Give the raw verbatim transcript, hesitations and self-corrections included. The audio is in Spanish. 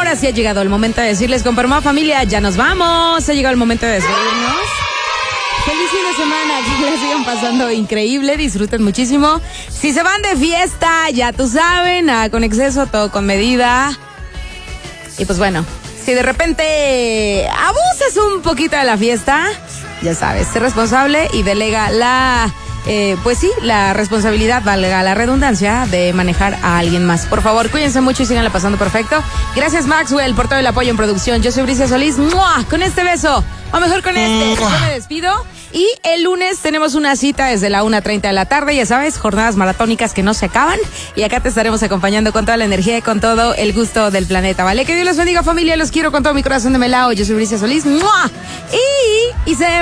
ahora sí ha llegado el momento de decirles con perma familia, ya nos vamos. Ha llegado el momento de despedirnos. Feliz fin de semana, que la sigan pasando increíble, disfruten muchísimo. Si se van de fiesta, ya tú saben, nada con exceso, todo con medida. Y pues bueno, si de repente abusas un poquito de la fiesta, ya sabes, sé responsable y delega la, eh, pues sí, la responsabilidad, valga la redundancia, de manejar a alguien más. Por favor, cuídense mucho y síganla pasando perfecto. Gracias, Maxwell, por todo el apoyo en producción. Yo soy Bricia Solís, ¡mua!, con este beso, o mejor con este, yo me despido. Y el lunes tenemos una cita desde la una treinta de la tarde, ya sabes, jornadas maratónicas que no se acaban. Y acá te estaremos acompañando con toda la energía y con todo el gusto del planeta, ¿vale? Que Dios los bendiga, familia, los quiero con todo mi corazón de melao. Yo soy Bricia Solís, ¡mua! Y, y se